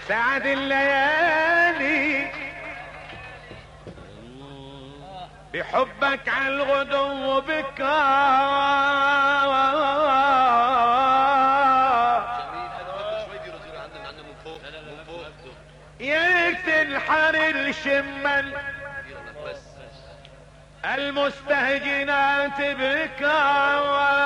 سعد الليالي بحبك على الغدو بكار يقتل حر شمل المستهجنات بكار